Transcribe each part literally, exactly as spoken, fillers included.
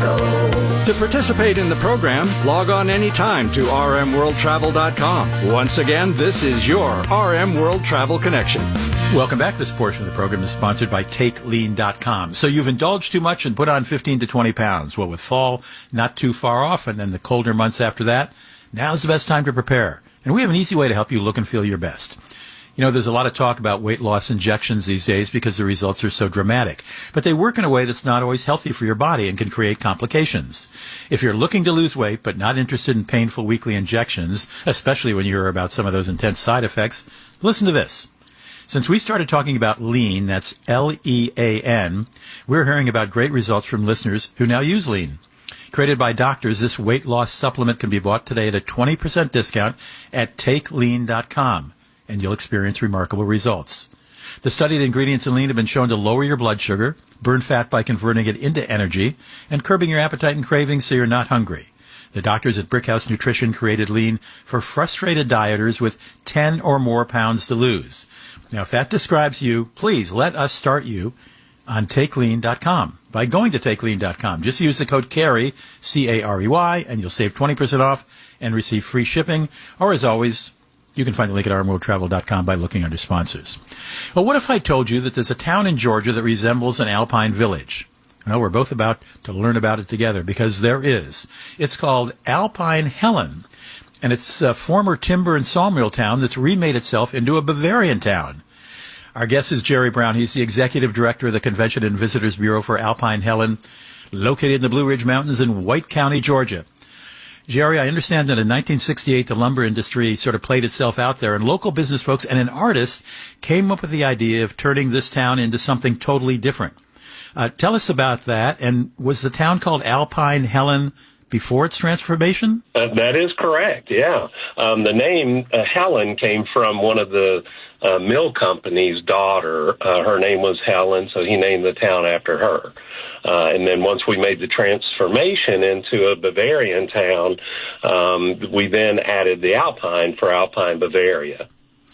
To participate in the program, log on anytime to r m world travel dot com. Once again, this is your R M World Travel Connection. Welcome back. This portion of the program is sponsored by take lean dot com. So you've indulged too much and put on fifteen to twenty pounds. Well, with fall not too far off and then the colder months after that, now's the best time to prepare. And we have an easy way to help you look and feel your best. You know, there's a lot of talk about weight loss injections these days because the results are so dramatic. But they work in a way that's not always healthy for your body and can create complications. If you're looking to lose weight but not interested in painful weekly injections, especially when you hear about some of those intense side effects, listen to this. Since we started talking about lean, that's L E A N, we're hearing about great results from listeners who now use lean. Created by doctors, this weight loss supplement can be bought today at a twenty percent discount at take lean dot com, and you'll experience remarkable results. The studied ingredients in lean have been shown to lower your blood sugar, burn fat by converting it into energy, and curbing your appetite and cravings so you're not hungry. The doctors at Brickhouse Nutrition created lean for frustrated dieters with ten or more pounds to lose. Now, if that describes you, please let us start you on take lean dot com by going to take lean dot com. Just use the code CAREY, C A R E Y, and you'll save twenty percent off and receive free shipping. Or, as always, you can find the link at r m world travel dot com by looking under sponsors. Well, what if I told you that there's a town in Georgia that resembles an alpine village? Well, we're both about to learn about it together because there is. It's called Alpine Helen, and it's a former timber and sawmill town that's remade itself into a Bavarian town. Our guest is Jerry Brown. He's the executive director of the Convention and Visitors Bureau for Alpine Helen, located in the Blue Ridge Mountains in White County, Georgia. Jerry, I understand that in nineteen sixty-eight, the lumber industry sort of played itself out there, and local business folks and an artist came up with the idea of turning this town into something totally different. Uh, tell us about that, and was the town called Alpine Helen before its transformation? Uh, that is correct, yeah. Um, the name uh, Helen came from one of the uh, mill company's daughter. Uh, her name was Helen, so he named the town after her. Uh, and then once we made the transformation into a Bavarian town, um, we then added the Alpine for Alpine Bavaria.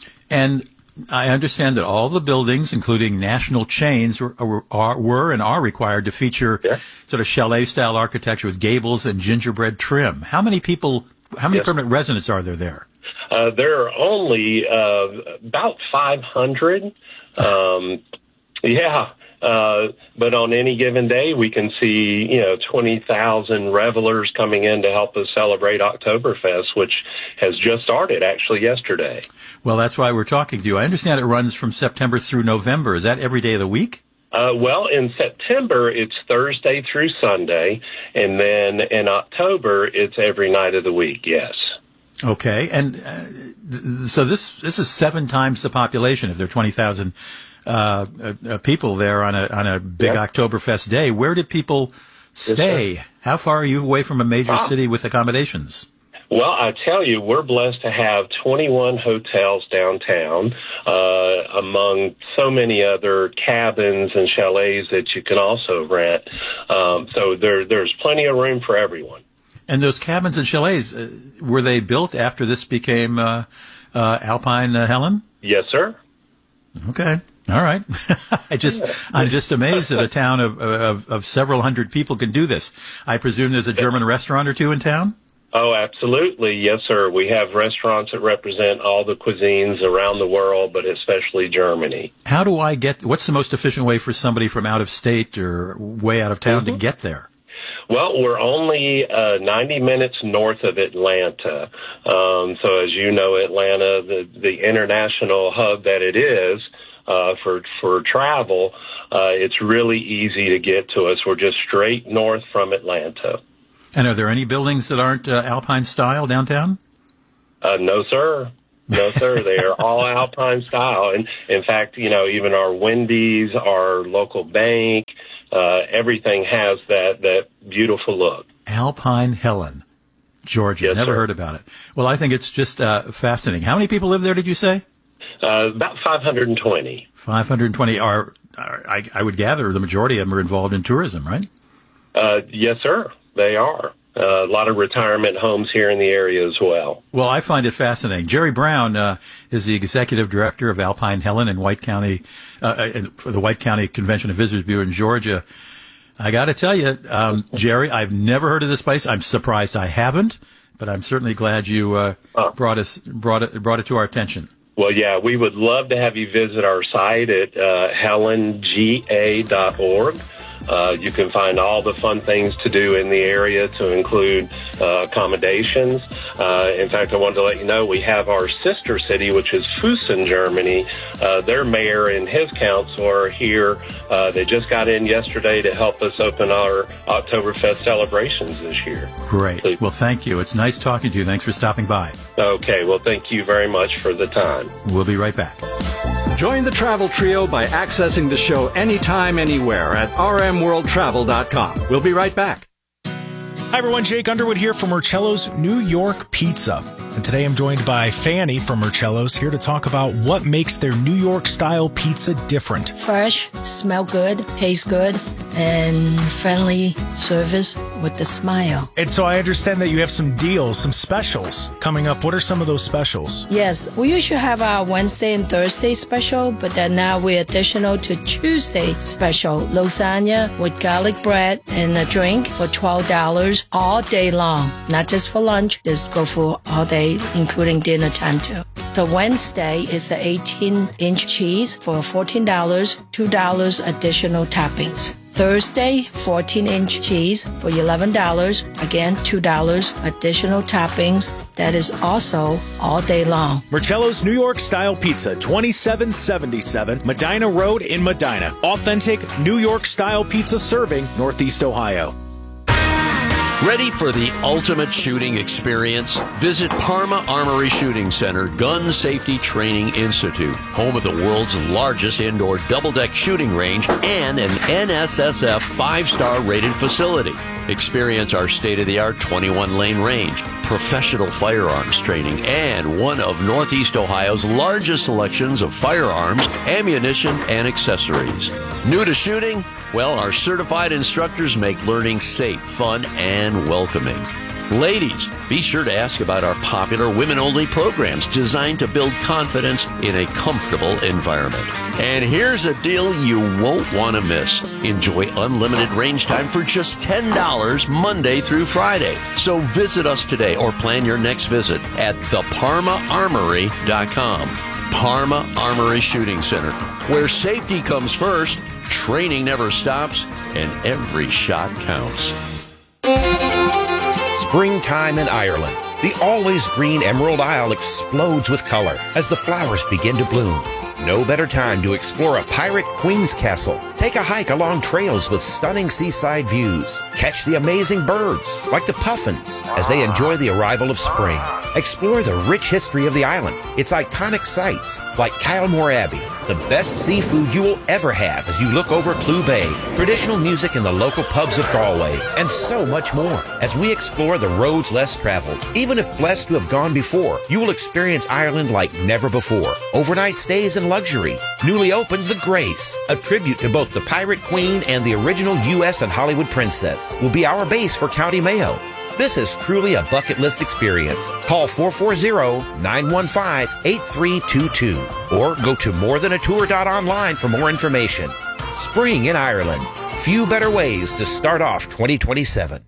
And I understand that all the buildings, including national chains, were, are, were and are required to feature yeah. sort of chalet-style architecture with gables and gingerbread trim. How many people, how many yes. permanent residents are there there? Uh, there are only uh, about five hundred. Um, yeah. Uh, but on any given day, we can see, you know, twenty thousand revelers coming in to help us celebrate Oktoberfest, which has just started actually yesterday. Well, that's why we're talking to you. I understand it runs from September through November. Is that every day of the week? Uh, well, in September, it's Thursday through Sunday. And then in October, it's every night of the week. Yes. Okay. And uh, th- so this, this is seven times the population if there are twenty thousand Uh, uh, people there on a on a big yep. Oktoberfest day. Where do people stay? Yes, How far are you away from a major ah. city with accommodations? Well, I tell you, we're blessed to have twenty-one hotels downtown, uh, among so many other cabins and chalets that you can also rent. Um, so there, there's plenty of room for everyone. And those cabins and chalets, uh, were they built after this became uh, uh, Alpine uh, Helen? Yes, sir. Okay. All right. I just, I'm just amazed that a town of, of, of several hundred people can do this. I presume there's a German restaurant or two in town? Oh, absolutely. Yes, sir. We have restaurants that represent all the cuisines around the world, but especially Germany. How do I get, what's the most efficient way for somebody from out of state or way out of town mm-hmm. to get there? Well, we're only uh, ninety minutes north of Atlanta. Um, so as you know, Atlanta, the, the international hub that it is, Uh, for for travel, uh, it's really easy to get to us. We're just straight north from Atlanta. And are there any buildings that aren't uh, Alpine style downtown? Uh, no, sir. No, sir. They are all Alpine style. And in fact, you know, even our Wendy's, our local bank, uh, everything has that, that beautiful look. Alpine Helen, Georgia. Yes, Never sir. heard about it. Well, I think it's just uh, fascinating. How many people live there, did you say? Uh, about five hundred twenty. five hundred twenty are, are I, I would gather the majority of them are involved in tourism, right? Uh, yes, sir. They are. Uh, a lot of retirement homes here in the area as well. Well, I find it fascinating. Jerry Brown uh, is the executive director of Alpine Helen in White County, uh, for the White County Convention and Visitors Bureau in Georgia. I got to tell you, um, Jerry, I've never heard of this place. I'm surprised I haven't, but I'm certainly glad you uh, uh, brought us brought it brought it to our attention. Well, yeah, we would love to have you visit our site at uh, helen g a dot org. Uh, you can find all the fun things to do in the area, to include uh, accommodations. Uh, in fact, I wanted to let you know we have our sister city, which is Füssen, Germany. Uh, their mayor and his council are here. Uh, they just got in yesterday to help us open our Oktoberfest celebrations this year. Great. So, well, thank you. It's nice talking to you. Thanks for stopping by. Okay. Well, thank you very much for the time. We'll be right back. Join the Travel Trio by accessing the show anytime, anywhere at r m world travel dot com. We'll be right back. Hi, everyone. Jake Underwood here from Marcello's New York Pizza. And today I'm joined by Fanny from Marcello's, here to talk about what makes their New York-style pizza different. Fresh, smell good, taste good, and friendly service with the smile. And so I understand that you have some deals, some specials coming up. What are some of those specials? Yes, we usually have our Wednesday and Thursday special, but then now we're additional to Tuesday special. Lasagna with garlic bread and a drink for twelve dollars all day long. Not just for lunch, just go for all day, including dinner time too. So Wednesday is the eighteen inch cheese for fourteen dollars, two dollars additional toppings. Thursday, fourteen inch cheese for eleven dollars. Again, two dollars additional toppings. That is also all day long. Marcello's New York-style pizza, twenty-seven seventy-seven Medina Road in Medina. Authentic New York-style pizza serving Northeast Ohio. Ready for the ultimate shooting experience? Visit Parma Armory Shooting Center Gun Safety Training Institute, home of the world's largest indoor double-deck shooting range and an N S S F five-star rated facility. Experience our state-of-the-art twenty-one lane range, professional firearms training, and one of Northeast Ohio's largest selections of firearms, ammunition, and accessories. New to shooting? Well, our certified instructors make learning safe, fun, and welcoming. Ladies, be sure to ask about our popular women-only programs designed to build confidence in a comfortable environment. And here's a deal you won't want to miss. Enjoy unlimited range time for just ten dollars Monday through Friday. So visit us today or plan your next visit at the parma armory dot com. Parma Armory Shooting Center, where safety comes first, training never stops, and every shot counts. Springtime in Ireland. The always green Emerald Isle explodes with color as the flowers begin to bloom. No better time to explore a pirate queen's castle. Take a hike along trails with stunning seaside views. Catch the amazing birds, like the puffins, as they enjoy the arrival of spring. Explore the rich history of the island, its iconic sites, like Kylemore Abbey, the best seafood you will ever have as you look over Clew Bay, traditional music in the local pubs of Galway, and so much more. As we explore the roads less traveled, even if blessed to have gone before, you will experience Ireland like never before. Overnight stays and luxury. Newly opened The Grace, a tribute to both the Pirate Queen and the original U S and Hollywood princess, will be our base for County Mayo. This is truly a bucket list experience. Call four four zero, nine one five, eight three two two or go to more than a tour dot online for more information. Spring in Ireland. Few better ways to start off twenty twenty-seven.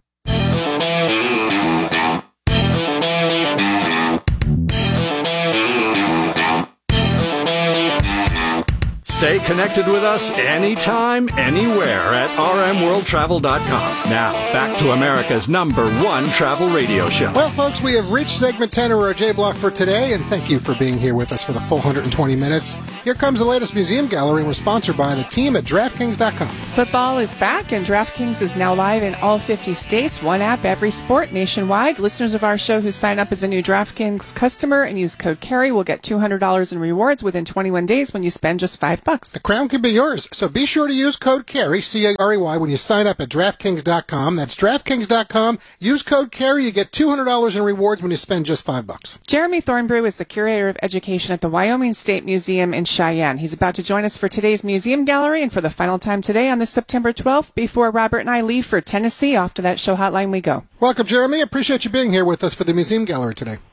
Stay connected with us anytime, anywhere at r m world travel dot com. Now, back to America's number one travel radio show. Well, folks, we have reached segment ten of our J-Block for today, and thank you for being here with us for the full one hundred twenty minutes. Here comes the latest museum gallery, and we're sponsored by the team at DraftKings dot com. Football is back, and DraftKings is now live in all fifty states. One app, every sport, nationwide. Listeners of our show who sign up as a new DraftKings customer and use code CARRY will get two hundred dollars in rewards within twenty-one days when you spend just five bucks. The crown could be yours, so be sure to use code CARRY, C A R E Y, when you sign up at DraftKings dot com. That's DraftKings dot com. Use code CARRY, you get two hundred dollars in rewards when you spend just five bucks. Jeremy Thornbrew is the Curator of Education at the Wyoming State Museum in Cheyenne. He's about to join us for today's museum gallery and for the final time today on this September twelfth before Robert and I leave for Tennessee. Off to that show hotline we go. Welcome, Jeremy. Appreciate you being here with us for the museum gallery today.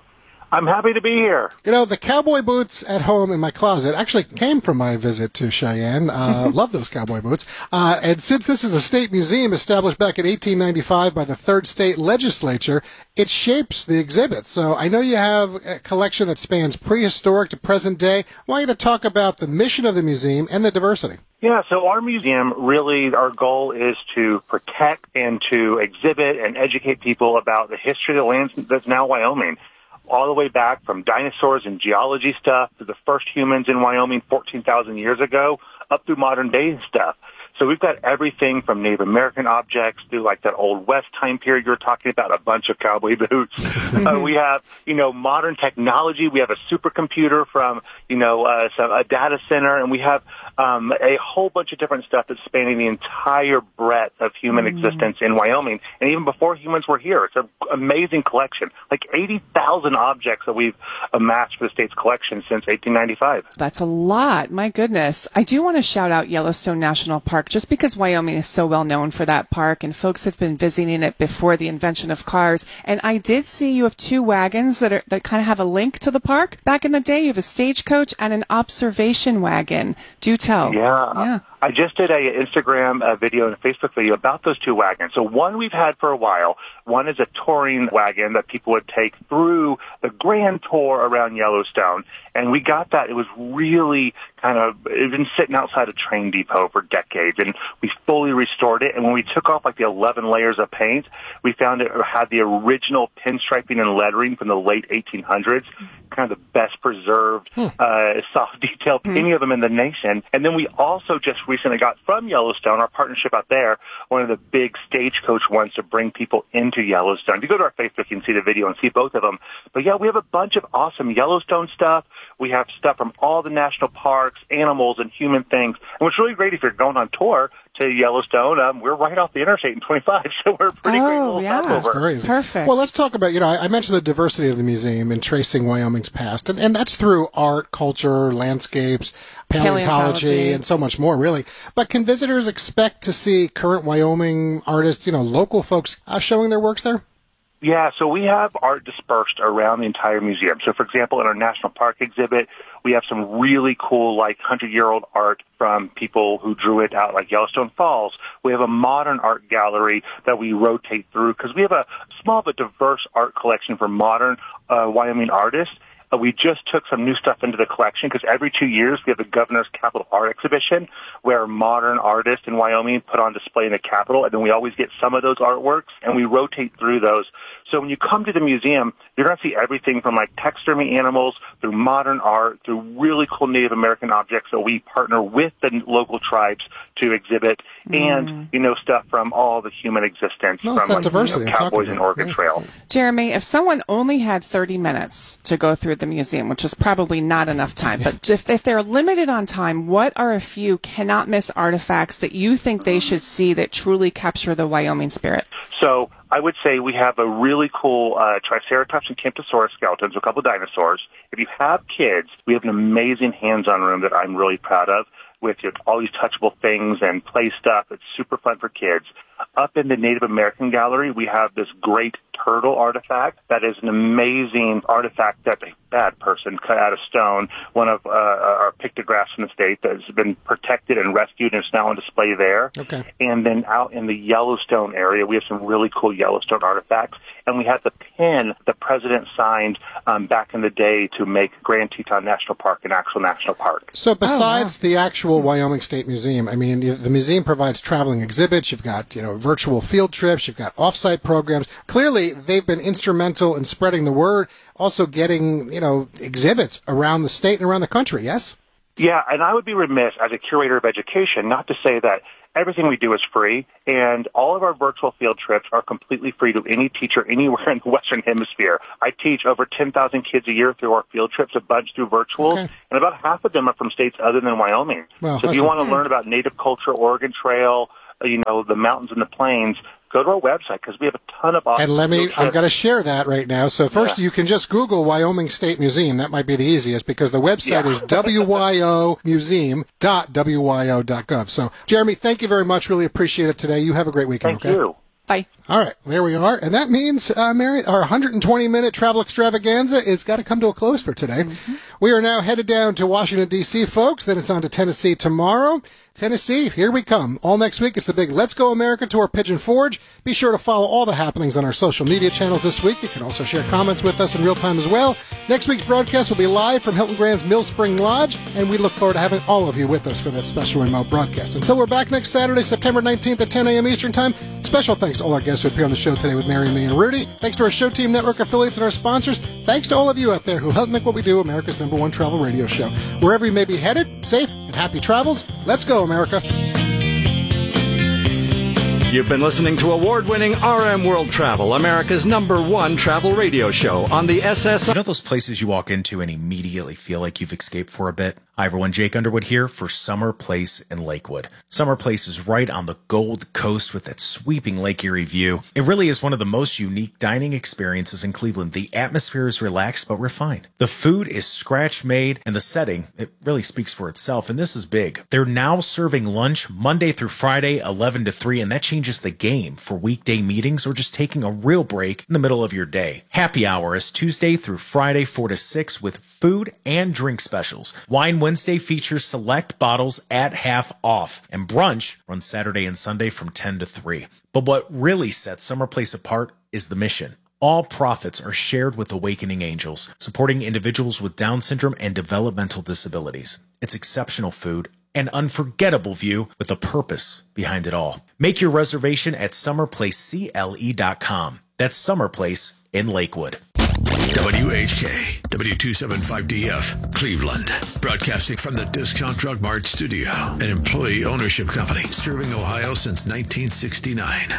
I'm happy to be here. You know, the cowboy boots at home in my closet actually came from my visit to Cheyenne. Uh, love those cowboy boots. Uh, and since this is a state museum established back in eighteen ninety-five by the third State Legislature, it shapes the exhibit. So I know you have a collection that spans prehistoric to present day. I want you to talk about the mission of the museum and the diversity. Yeah, so our museum, really, our goal is to protect and to exhibit and educate people about the history of the land that's now Wyoming, all the way back from dinosaurs and geology stuff to the first humans in Wyoming fourteen thousand years ago, up through modern day stuff. So we've got everything from Native American objects through like that Old West time period you're talking about, a bunch of cowboy boots. uh, we have, you know, modern technology. We have a supercomputer from, you know, uh, some, a data center, and we have um, a whole bunch of different stuff that's spanning the entire breadth of human mm. existence in Wyoming. And even before humans were here, it's an amazing collection, like eighty thousand objects that we've amassed for the state's collection since eighteen ninety-five. That's a lot. My goodness. I do want to shout out Yellowstone National Park, just because Wyoming is so well known for that park, and folks have been visiting it before the invention of cars. And I did see you have two wagons that are that kind of have a link to the park. Back in the day, you have a stagecoach and an observation wagon. Do tell. Yeah. Yeah. I just did a Instagram uh, video and a Facebook video about those two wagons. So one we've had for a while. One is a touring wagon that people would take through the grand tour around Yellowstone. And we got that. It was really kind of, it had been sitting outside a train depot for decades. And we fully restored it. And when we took off like the eleven layers of paint, we found it had the original pinstriping and lettering from the late eighteen hundreds. Kind of the best preserved, hmm. uh, soft detail hmm. any of them in the nation. And then we also just recently got from Yellowstone, our partnership out there, one of the big stagecoach ones to bring people into Yellowstone. If you go to our Facebook, you can see the video and see both of them. But yeah, we have a bunch of awesome Yellowstone stuff. We have stuff from all the national parks, animals, and human things. And what's really great if you're going on tour to Yellowstone, um, we're right off the interstate in twenty-five, so we're a pretty oh, great little yeah. stopover. Perfect. Well, let's talk about, you know, I, I mentioned the diversity of the museum and tracing Wyoming's past, and, and that's through art, culture, landscapes, paleontology, paleontology, and so much more, really. But can visitors expect to see current Wyoming artists, you know, local folks uh, showing their works there? Yeah, so we have art dispersed around the entire museum. So, for example, in our National Park exhibit, we have some really cool, like, hundred-year-old art from people who drew it out, like Yellowstone Falls. We have a modern art gallery that we rotate through because we have a small but diverse art collection for modern uh, Wyoming artists. Uh, we just took some new stuff into the collection because every two years we have the Governor's Capital Art Exhibition where modern artists in Wyoming put on display in the Capitol, and then we always get some of those artworks, and we rotate through those. So when you come to the museum, you're going to see everything from like taxidermy animals through modern art, through really cool Native American objects that we partner with the local tribes to exhibit, mm. and, you know, stuff from all the human existence, no, from like, diversity, you know, Cowboys and Oregon yeah. Trail. Jeremy, if someone only had thirty minutes to go through the museum, which is probably not enough time, but if, if they're limited on time, what are a few cannot-miss artifacts that you think they should see that truly capture the Wyoming spirit? So I would say we have a really cool uh, Triceratops and Camptosaurus skeletons, a couple dinosaurs. If you have kids, we have an amazing hands-on room that I'm really proud of with you know, all these touchable things and play stuff. It's super fun for kids. Up in the Native American Gallery, we have this great turtle artifact that is an amazing artifact that a bad person cut out of stone, one of uh, our pictographs in the state that has been protected and rescued and is now on display there. Okay. And then out in the Yellowstone area, we have some really cool Yellowstone artifacts. And we have the pin the president signed um, back in the day to make Grand Teton National Park an actual national park. So besides oh, wow. the actual Wyoming State Museum, I mean, the museum provides traveling exhibits. You've got, you know, virtual field trips. You've got off-site programs. Clearly, they've been instrumental in spreading the word, also getting, you know, exhibits around the state and around the country, yes? Yeah, and I would be remiss as a curator of education not to say that everything we do is free, and all of our virtual field trips are completely free to any teacher anywhere in the Western Hemisphere. I teach over ten thousand kids a year through our field trips, a bunch through virtuals, okay. and about half of them are from states other than Wyoming. Well, so if you want to learn about native culture, Oregon Trail, you know, the mountains and the plains, go to our website because we have a ton of awesome. And let me, I'm going to share that right now. So first, yeah. you can just Google Wyoming State Museum. That might be the easiest because the website yeah. is w y o museum dot w y o dot gov. So, Jeremy, thank you very much. Really appreciate it today. You have a great weekend. Thank okay? you. Bye. All right, there we are. And that means, uh, Mary, our one hundred twenty minute travel extravaganza is got to come to a close for today. Mm-hmm. We are now headed down to Washington, D C, folks. Then it's on to Tennessee tomorrow. Tennessee, here we come. All next week, it's the big Let's Go America tour, Pigeon Forge. Be sure to follow all the happenings on our social media channels this week. You can also share comments with us in real time as well. Next week's broadcast will be live from Hilton Grand's Mill Spring Lodge, and we look forward to having all of you with us for that special remote broadcast. Until we're back next Saturday, September nineteenth at ten a.m. Eastern Time, special thanks to all our guests who appear on the show today with Mary, me, and Rudy. Thanks to our Show Team Network affiliates and our sponsors. Thanks to all of you out there who help make what we do America's number one travel radio show. Wherever you may be headed, safe and happy travels. Let's go, America. You've been listening to award-winning R M World Travel, America's number one travel radio show on the S S I. You know those places you walk into and immediately feel like you've escaped for a bit? Hi everyone, Jake Underwood here for Summer Place in Lakewood. Summer Place is right on the Gold Coast with that sweeping Lake Erie view. It really is one of the most unique dining experiences in Cleveland. The atmosphere is relaxed but refined. The food is scratch-made, and the setting, it really speaks for itself, and this is big. They're now serving lunch Monday through Friday, eleven to three, and that changes the game for weekday meetings or just taking a real break in the middle of your day. Happy hour is Tuesday through Friday, four to six, with food and drink specials. Wine Wednesday features select bottles at half off, and brunch runs Saturday and Sunday from ten to three. But what really sets Summer Place apart is the mission. All profits are shared with Awakening Angels, supporting individuals with Down syndrome and developmental disabilities. It's exceptional food, an unforgettable view with a purpose behind it all. Make your reservation at summer place C L E dot com. That's Summer Place in Lakewood. W H K, W two seventy-five D F, Cleveland. Broadcasting from the Discount Drug Mart studio, an employee ownership company serving Ohio since nineteen sixty-nine.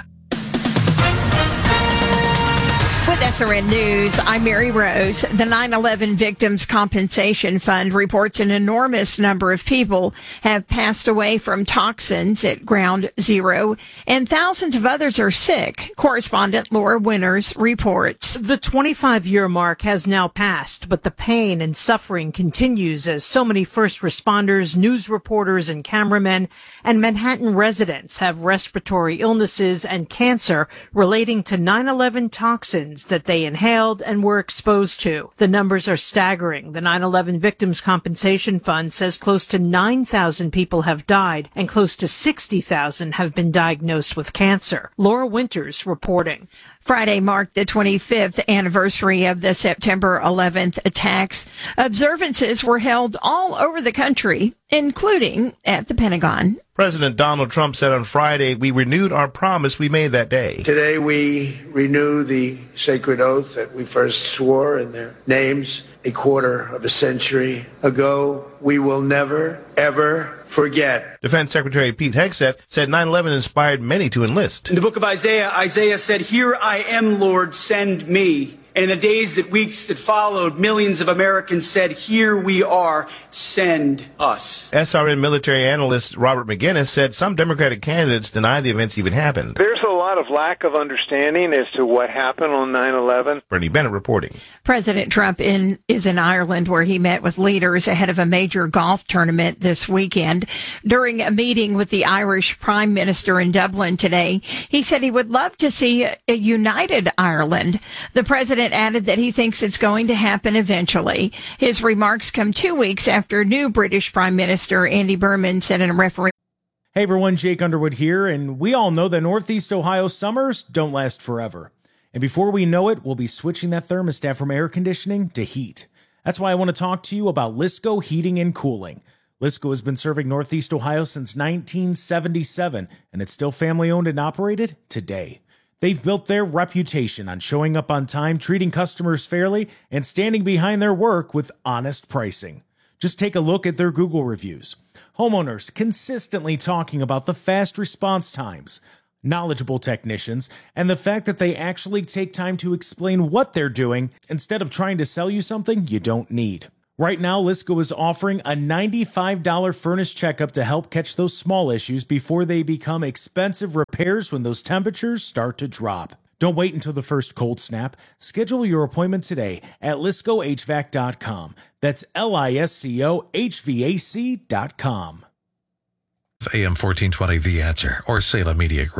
With S R N News, I'm Mary Rose. The nine eleven Victims Compensation Fund reports an enormous number of people have passed away from toxins at Ground Zero, and thousands of others are sick. Correspondent Laura Winters reports. The twenty-five-year mark has now passed, but the pain and suffering continues as so many first responders, news reporters, and cameramen and Manhattan residents have respiratory illnesses and cancer relating to nine eleven toxins that they inhaled and were exposed to. The numbers are staggering. The nine eleven Victims Compensation Fund says close to nine thousand people have died and close to sixty thousand have been diagnosed with cancer. Laura Winters reporting. Friday marked the twenty-fifth anniversary of the September eleventh attacks. Observances were held all over the country, including at the Pentagon. President Donald Trump said on Friday, "We renewed our promise we made that day." Today we renew the sacred oath that we first swore in their names a quarter of a century ago. We will never, ever forget. Defense Secretary Pete Hegseth said nine eleven inspired many to enlist. In the book of Isaiah, Isaiah said, "Here I am, Lord, send me." And in the days that weeks that followed, millions of Americans said, "Here we are, send us." S R N military analyst Robert McGinnis said some Democratic candidates deny the events even happened. There's a lot of lack of understanding as to what happened on nine eleven. Bernie Bennett reporting. President Trump in, is in Ireland, where he met with leaders ahead of a major golf tournament this weekend. During a meeting with the Irish Prime Minister in Dublin today, he said he would love to see a, a united Ireland. The president added that he thinks it's going to happen eventually. His remarks come two weeks after new British Prime Minister Andy Burnham said in a referendum. Hey everyone, Jake Underwood here, and we all know that Northeast Ohio summers don't last forever. And before we know it, we'll be switching that thermostat from air conditioning to heat. That's why I want to talk to you about Lisco Heating and Cooling. Lisco has been serving Northeast Ohio since nineteen seventy-seven, and it's still family owned and operated today. They've built their reputation on showing up on time, treating customers fairly, and standing behind their work with honest pricing. Just take a look at their Google reviews. Homeowners consistently talking about the fast response times, knowledgeable technicians, and the fact that they actually take time to explain what they're doing instead of trying to sell you something you don't need. Right now, Lisco is offering a ninety-five dollars furnace checkup to help catch those small issues before they become expensive repairs when those temperatures start to drop. Don't wait until the first cold snap. Schedule your appointment today at lisco H V A C dot com. That's L I S C O H V A C dot com. A M fourteen twenty, The Answer, or Salem Media Group.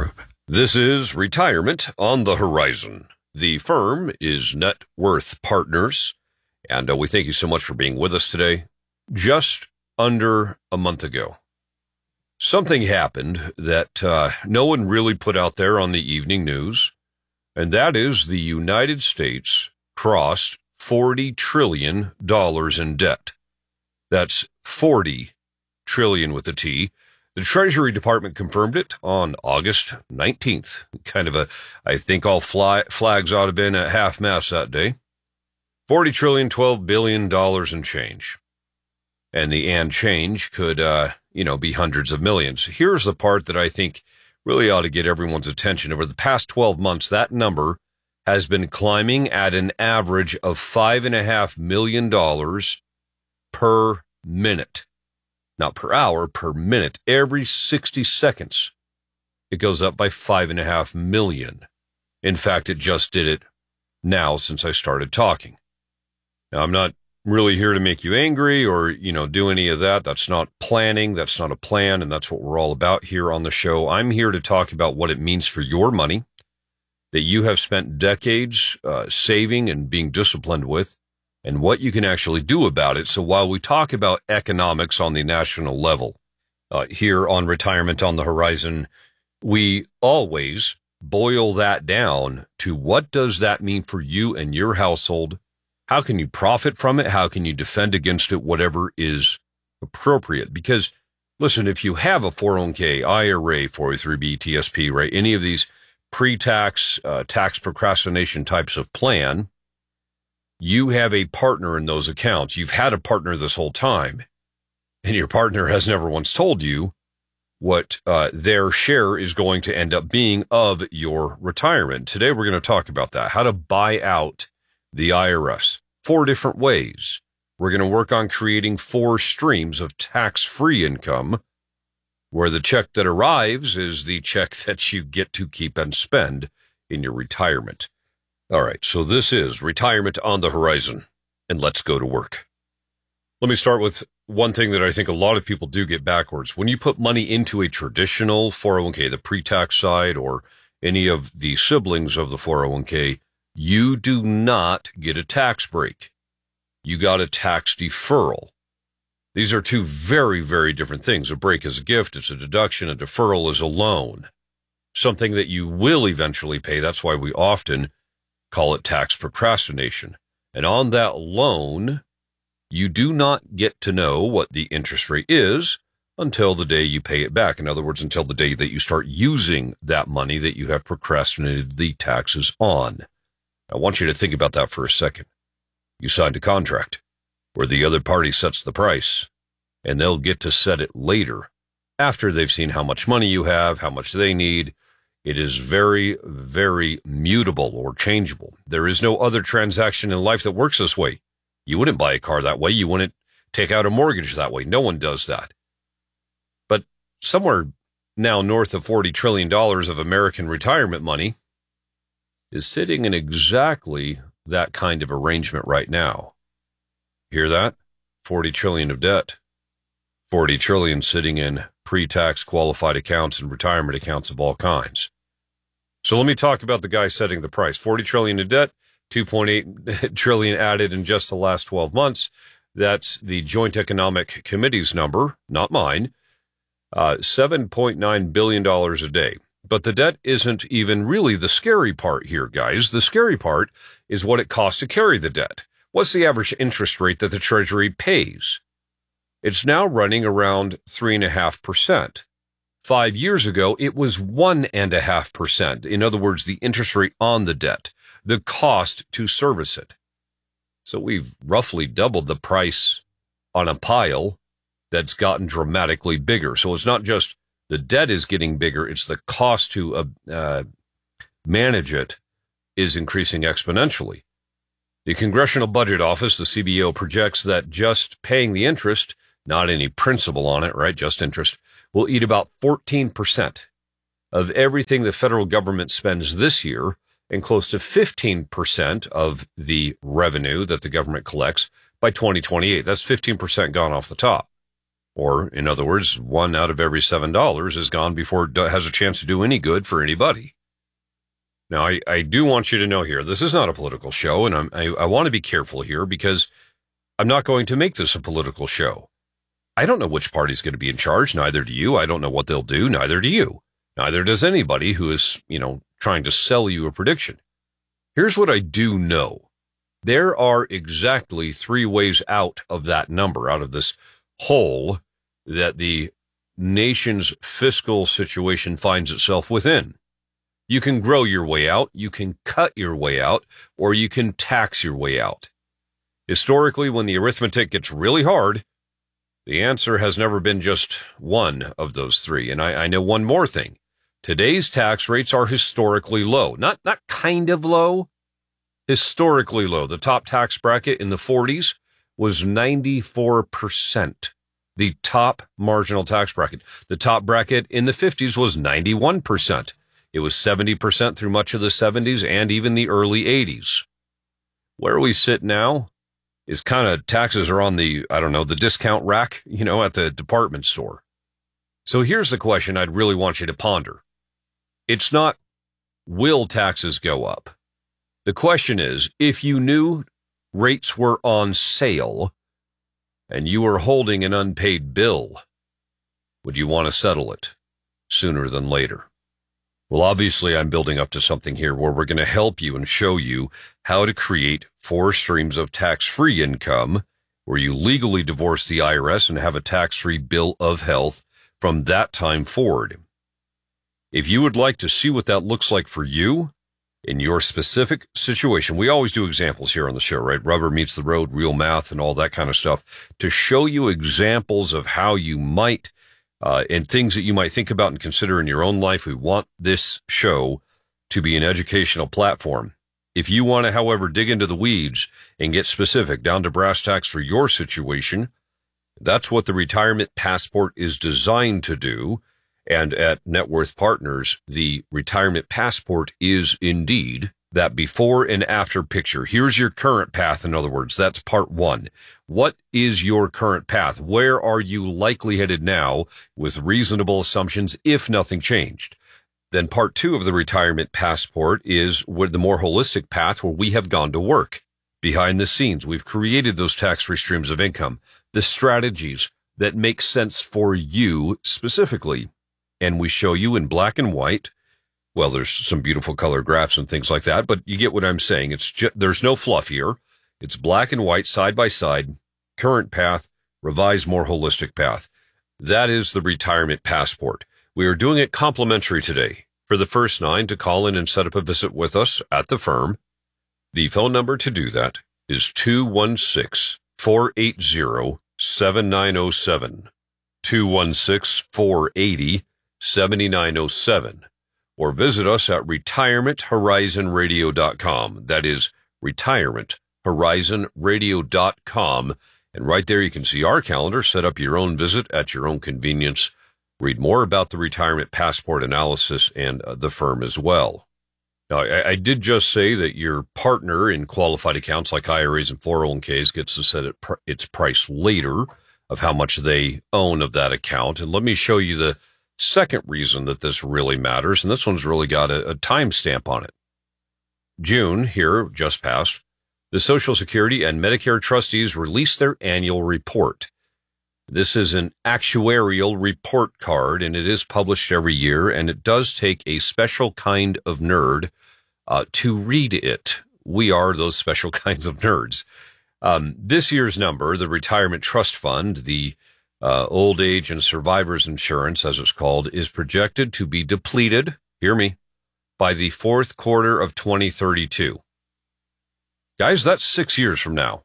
This is Retirement on the Horizon. The firm is Net Worth Partners, and uh, we thank you so much for being with us today. Just under a month ago, something happened that uh, no one really put out there on the evening news, and that is the United States crossed forty trillion dollars in debt. That's forty trillion with a T. The Treasury Department confirmed it on August nineteenth. Kind of a, I think all fly, flags ought to have been at half-mast that day. forty trillion, twelve billion dollars in change. And the and change could, uh, you know, be hundreds of millions. Here's the part that I think really ought to get everyone's attention. Over the past twelve months, that number has been climbing at an average of five point five million dollars per minute. Not per hour, per minute. Every sixty seconds, it goes up by five and a half million. In fact, it just did it now since I started talking. Now, I'm not really here to make you angry or, you know, do any of that. That's not planning. That's not a plan. And that's what we're all about here on the show. I'm here to talk about what it means for your money that you have spent decades uh, saving and being disciplined with, and what you can actually do about it. So while we talk about economics on the national level uh, here on Retirement on the Horizon, we always boil that down to what does that mean for you and your household? How can you profit from it? How can you defend against it? Whatever is appropriate. Because, listen, if you have a four oh one k, I R A, four oh three b, T S P, right, any of these pre-tax, uh, tax procrastination types of plan, you have a partner in those accounts. You've had a partner this whole time, and your partner has never once told you what uh, their share is going to end up being of your retirement. Today, we're going to talk about that, how to buy out the I R S. Four different ways. We're going to work on creating four streams of tax-free income, where the check that arrives is the check that you get to keep and spend in your retirement. All right, so this is Retirement on the Horizon, and let's go to work. Let me start with one thing that I think a lot of people do get backwards. When you put money into a traditional four oh one k, the pre-tax side, or any of the siblings of the four oh one k, you do not get a tax break. You got a tax deferral. These are two very, very different things. A break is a gift, it's a deduction. A deferral is a loan, something that you will eventually pay. That's why we often call it tax procrastination. And on that loan, you do not get to know what the interest rate is until the day you pay it back. In other words, until the day that you start using that money that you have procrastinated the taxes on. I want you to think about that for a second. You signed a contract where the other party sets the price, and they'll get to set it later after they've seen how much money you have, how much they need. It is very, very mutable or changeable. There is no other transaction in life that works this way. You wouldn't buy a car that way. You wouldn't take out a mortgage that way. No one does that. But somewhere now north of forty trillion dollars of American retirement money is sitting in exactly that kind of arrangement right now. Hear that? forty trillion dollars of debt. forty trillion dollars sitting in pre-tax qualified accounts and retirement accounts of all kinds. So let me talk about the guy setting the price. forty trillion dollars in debt, two point eight trillion dollars added in just the last twelve months. That's the Joint Economic Committee's number, not mine. Uh, seven point nine billion dollars a day. But the debt isn't even really the scary part here, guys. The scary part is what it costs to carry the debt. What's the average interest rate that the Treasury pays? It's now running around three point five percent. Five years ago, it was one point five percent. In other words, the interest rate on the debt, the cost to service it. So we've roughly doubled the price on a pile that's gotten dramatically bigger. So it's not just the debt is getting bigger, it's the cost to uh, uh, manage it is increasing exponentially. The Congressional Budget Office, the C B O, projects that just paying the interest, not any principal on it, right, just interest, will eat about fourteen percent of everything the federal government spends this year, and close to fifteen percent of the revenue that the government collects by twenty twenty-eight. That's fifteen percent gone off the top. Or, in other words, one out of every seven dollars is gone before it do- has a chance to do any good for anybody. Now, I, I do want you to know here, this is not a political show, and I'm, I, I want to be careful here because I'm not going to make this a political show. I don't know which party's going to be in charge, neither do you. I don't know what they'll do, neither do you. Neither does anybody who is, you know, trying to sell you a prediction. Here's what I do know. There are exactly three ways out of that number, out of this hole that the nation's fiscal situation finds itself within. You can grow your way out, you can cut your way out, or you can tax your way out. Historically, when the arithmetic gets really hard, the answer has never been just one of those three. And I, I know one more thing. Today's tax rates are historically low. Not, not kind of low, historically low. The top tax bracket in the forties was ninety-four percent. The top marginal tax bracket. The top bracket in the fifties was ninety-one percent. It was seventy percent through much of the seventies and even the early eighties. Where we sit now is kind of taxes are on the, I don't know, the discount rack, you know, at the department store. So here's the question I'd really want you to ponder. It's not, will taxes go up? The question is, if you knew rates were on sale and you were holding an unpaid bill, would you want to settle it sooner than later? Well, obviously, I'm building up to something here where we're going to help you and show you how to create four streams of tax-free income where you legally divorce the I R S and have a tax-free bill of health from that time forward. If you would like to see what that looks like for you in your specific situation, we always do examples here on the show, right? Rubber meets the road, real math, and all that kind of stuff to show you examples of how you might Uh, and things that you might think about and consider in your own life. We want this show to be an educational platform. If you want to, however, dig into the weeds and get specific down to brass tacks for your situation, that's what the Retirement Passport is designed to do. And at Net Worth Partners, the Retirement Passport is indeed that before and after picture. Here's your current path, in other words. That's part one. What is your current path? Where are you likely headed now with reasonable assumptions if nothing changed? Then part two of the Retirement Passport is with the more holistic path where we have gone to work. Behind the scenes, we've created those tax-free streams of income, the strategies that make sense for you specifically. And we show you in black and white. Well, there's some beautiful color graphs and things like that, but you get what I'm saying. It's just, there's no fluff here. It's black and white, side by side, current path, revised, more holistic path. That is the Retirement Passport. We are doing it complimentary today. For the first nine to call in and set up a visit with us at the firm, the phone number to do that is two one six, four eight zero, seven nine zero seven, two one six, four eight zero, seven nine zero seven. Or visit us at retirement horizon radio dot com. That is retirement horizon radio dot com. And right there you can see our calendar, set up your own visit at your own convenience, read more about the Retirement Passport analysis and uh, the firm as well. Now, I, I did just say that your partner in qualified accounts like I R As and four oh one k's gets to set it pr- its price later of how much they own of that account. And let me show you the second reason that this really matters, and this one's really got a, a timestamp on it. June, here, just passed, the Social Security and Medicare trustees released their annual report. This is an actuarial report card, and it is published every year, and it does take a special kind of nerd uh, to read it. We are those special kinds of nerds. Um, this year's number, the Retirement Trust Fund, the Uh, old age and survivors insurance, as it's called, is projected to be depleted, hear me, by the fourth quarter of twenty thirty-two. Guys, that's six years from now.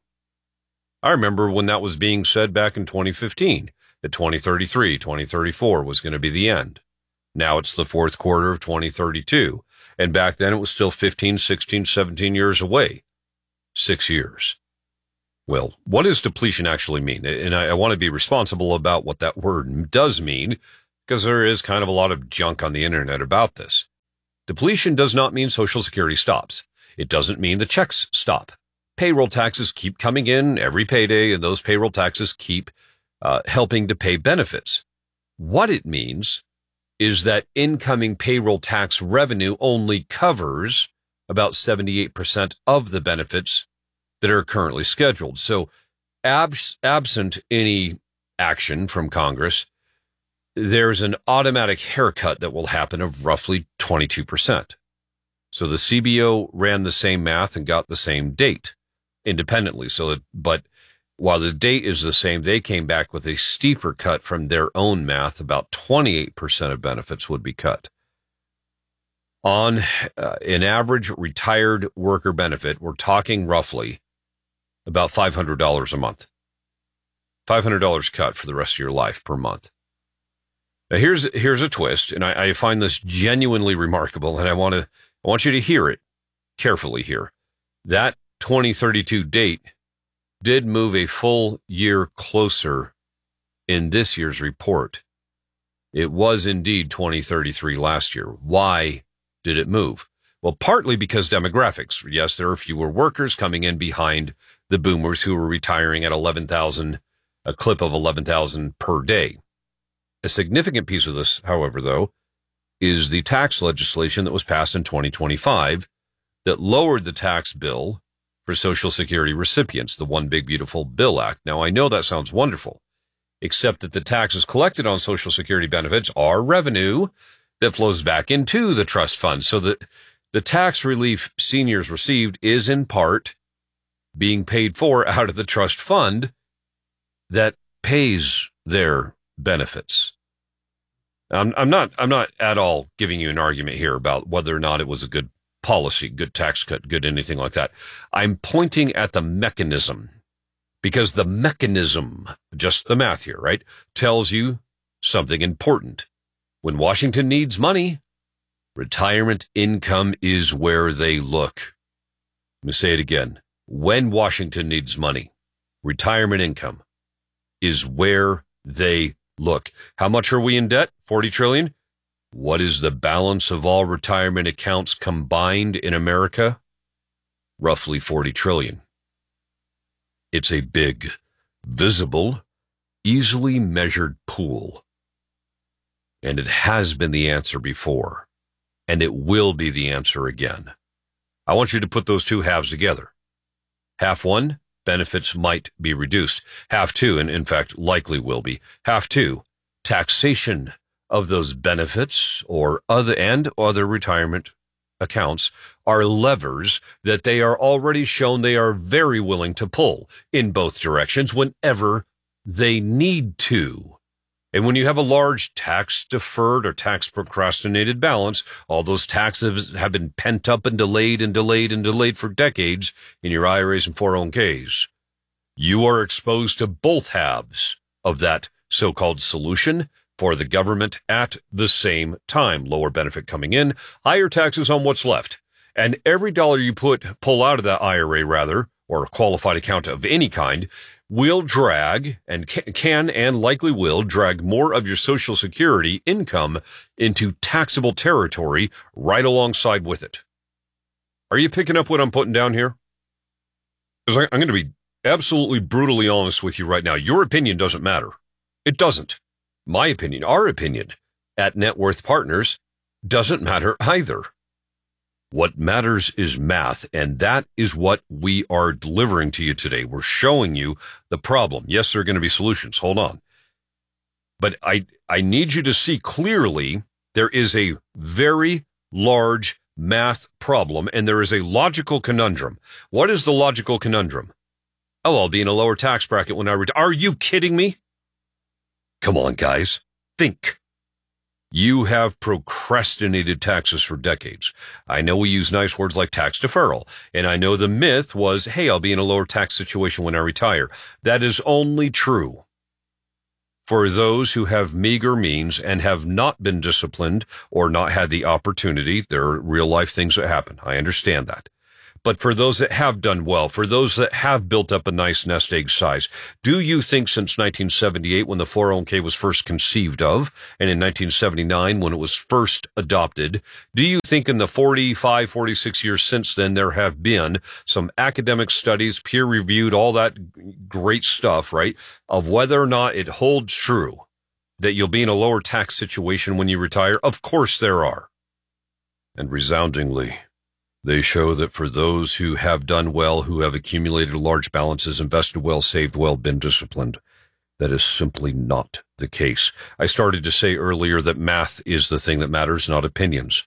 I remember when that was being said back in twenty fifteen, that twenty thirty-three, twenty thirty-four was going to be the end. Now it's the fourth quarter of twenty thirty-two. And back then it was still fifteen, sixteen, seventeen years away. Six years. Well, what does depletion actually mean? And I, I want to be responsible about what that word does mean, because there is kind of a lot of junk on the internet about this. Depletion does not mean Social Security stops. It doesn't mean the checks stop. Payroll taxes keep coming in every payday, and those payroll taxes keep uh, helping to pay benefits. What it means is that incoming payroll tax revenue only covers about seventy-eight percent of the benefits that are currently scheduled. So abs- absent any action from Congress, there's an automatic haircut that will happen of roughly twenty-two percent. So the C B O ran the same math and got the same date independently. So that, but while the date is the same, they came back with a steeper cut from their own math. About twenty-eight percent of benefits would be cut. On uh, an average retired worker benefit, we're talking roughly about five hundred dollars a month. five hundred dollars cut for the rest of your life per month. Now here's here's a twist, and I, I find this genuinely remarkable, and I want to I want you to hear it carefully here. That twenty thirty-two date did move a full year closer in this year's report. It was indeed twenty thirty-three last year. Why did it move? Well, partly because demographics. Yes, there are fewer workers coming in behind the boomers who were retiring at eleven thousand, a clip of eleven thousand per day. A significant piece of this, however, though, is the tax legislation that was passed in twenty twenty-five that lowered the tax bill for Social Security recipients, the One Big Beautiful Bill Act. Now, I know that sounds wonderful, except that the taxes collected on Social Security benefits are revenue that flows back into the trust fund. So the, the tax relief seniors received is in part being paid for out of the trust fund that pays their benefits. I'm, I'm not, I'm not at all giving you an argument here about whether or not it was a good policy, good tax cut, good anything like that. I'm pointing at the mechanism, because the mechanism, just the math here, right, tells you something important. When Washington needs money, retirement income is where they look. Let me say it again. When Washington needs money, retirement income is where they look. How much are we in debt? forty trillion dollars. What is the balance of all retirement accounts combined in America? Roughly forty trillion dollars. It's a big, visible, easily measured pool. And it has been the answer before, and it will be the answer again. I want you to put those two halves together. Half one, benefits might be reduced. Half two, and in fact likely will be. Half two, taxation of those benefits or other and other retirement accounts are levers that they are already shown they are very willing to pull in both directions whenever they need to. And when you have a large tax deferred or tax procrastinated balance, all those taxes have been pent up and delayed and delayed and delayed for decades in your I R As and four oh one k's. You are exposed to both halves of that so-called solution for the government at the same time. Lower benefit coming in, higher taxes on what's left. And every dollar you put, pull out of that I R A rather, or a qualified account of any kind, will drag and can and likely will drag more of your Social Security income into taxable territory right alongside with it. Are you picking up what I'm putting down here? Because I'm going to be absolutely brutally honest with you right now. Your opinion doesn't matter. It doesn't. My opinion, our opinion at Net Worth Partners doesn't matter either. What matters is math, and that is what we are delivering to you today. We're showing you the problem. Yes, there are going to be solutions. Hold on. But I, I need you to see clearly there is a very large math problem, and there is a logical conundrum. What is the logical conundrum? Oh, I'll be in a lower tax bracket when I retire. Are you kidding me? Come on, guys. Think. You have procrastinated taxes for decades. I know we use nice words like tax deferral, and I know the myth was, hey, I'll be in a lower tax situation when I retire. That is only true for those who have meager means and have not been disciplined or not had the opportunity. There are real life things that happen. I understand that. But for those that have done well, for those that have built up a nice nest egg size, do you think since nineteen seventy-eight, when the four oh one k was first conceived of, and in nineteen seventy-nine, when it was first adopted, do you think in the forty-five, forty-six years since then, there have been some academic studies, peer-reviewed, all that great stuff, right, of whether or not it holds true that you'll be in a lower tax situation when you retire? Of course there are. And resoundingly, they show that for those who have done well, who have accumulated large balances, invested well, saved well, been disciplined, that is simply not the case. I started to say earlier that math is the thing that matters, not opinions.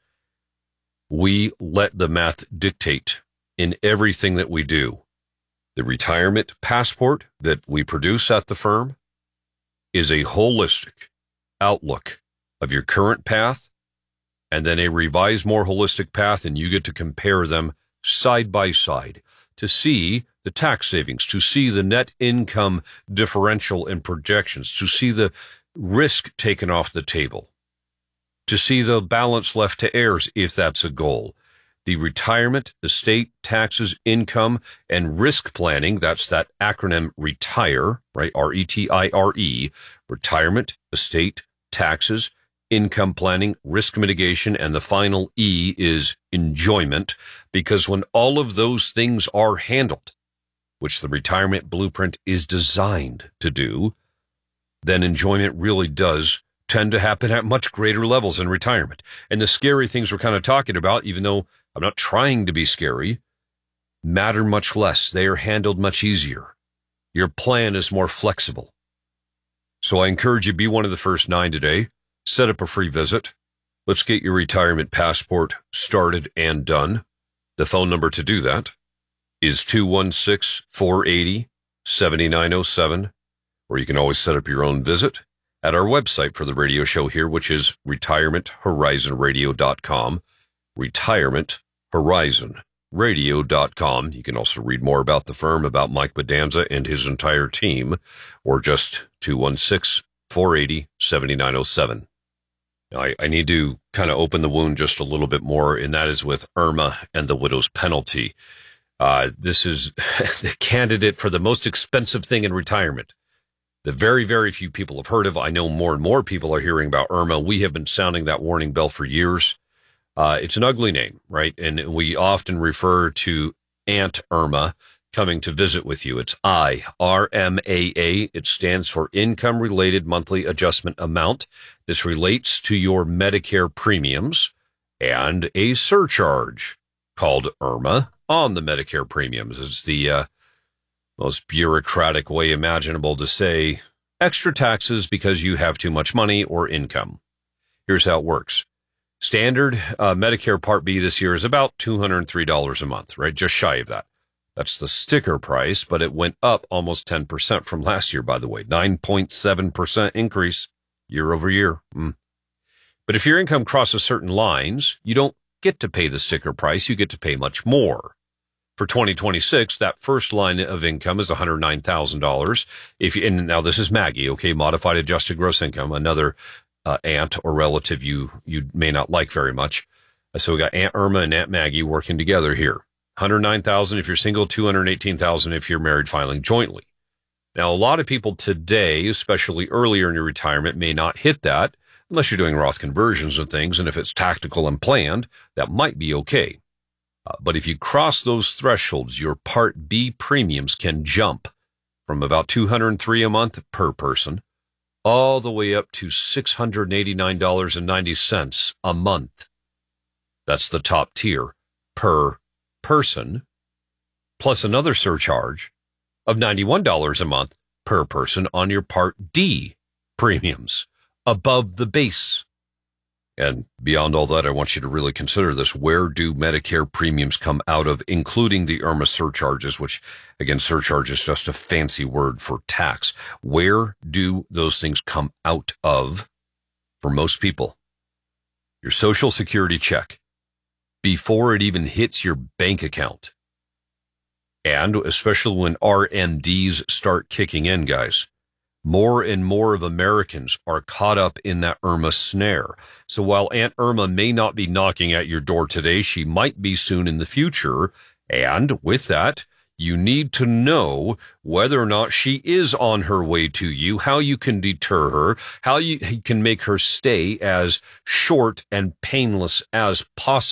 We let the math dictate in everything that we do. The retirement passport that we produce at the firm is a holistic outlook of your current path, and then a revised, more holistic path, and you get to compare them side by side to see the tax savings, to see the net income differential and projections, to see the risk taken off the table, to see the balance left to heirs if that's a goal. The retirement, estate, taxes, income, and risk planning, that's that acronym RETIRE, right? R E T I R E, retirement, estate, taxes, income planning, risk mitigation, and the final E is enjoyment, because when all of those things are handled, which the retirement blueprint is designed to do, then enjoyment really does tend to happen at much greater levels in retirement. And the scary things we're kind of talking about, even though I'm not trying to be scary, matter much less. They are handled much easier. Your plan is more flexible. So I encourage you, be one of the first nine today. Set up a free visit. Let's get your retirement passport started and done. The phone number to do that is two one six, four eight zero, seven nine zero seven, or you can always set up your own visit at our website for the radio show here, which is retirement horizon radio dot com, retirement horizon radio dot com. You can also read more about the firm, about Mike Bedanza and his entire team, or just two one six, four eight zero, seven nine zero seven. Now, I, I need to kind of open the wound just a little bit more, and that is with Irma and the widow's penalty. Uh, this is the candidate for the most expensive thing in retirement. The very, very few people have heard of. I know more and more people are hearing about Irma. We have been sounding that warning bell for years. Uh, it's an ugly name, right? And we often refer to Aunt Irma coming to visit with you. It's I R M A A. It stands for Income-Related Monthly Adjustment Amount. This relates to your Medicare premiums and a surcharge called IRMA on the Medicare premiums. It's the uh, most bureaucratic way imaginable to say extra taxes because you have too much money or income. Here's how it works. Standard uh, Medicare Part B this year is about two hundred three dollars a month, right? Just shy of that. That's the sticker price, but it went up almost ten percent from last year, by the way. nine point seven percent increase year over year. Mm. But if your income crosses certain lines, you don't get to pay the sticker price. You get to pay much more. For twenty twenty-six, that first line of income is one hundred nine thousand dollars. If you, and now this is Maggie, okay, modified adjusted gross income, another uh, aunt or relative you, you may not like very much. So we got Aunt Irma and Aunt Maggie working together here. one hundred nine thousand dollars if you're single, two hundred eighteen thousand dollars if you're married filing jointly. Now, a lot of people today, especially earlier in your retirement, may not hit that unless you're doing Roth conversions and things. And if it's tactical and planned, that might be okay. Uh, but if you cross those thresholds, your Part B premiums can jump from about two hundred three dollars a month per person all the way up to six hundred eighty-nine dollars and ninety cents a month. That's the top tier per person, plus another surcharge of ninety-one dollars a month per person on your Part D premiums above the base. And beyond all that, I want you to really consider this. Where do Medicare premiums come out of, including the IRMA surcharges, which, again, surcharge is just a fancy word for tax. Where do those things come out of for most people? Your Social Security check, before it even hits your bank account. And especially when R M Ds start kicking in, guys, more and more of Americans are caught up in that IRMA snare. So while Aunt Irma may not be knocking at your door today, she might be soon in the future. And with that, you need to know whether or not she is on her way to you, how you can deter her, how you can make her stay as short and painless as possible.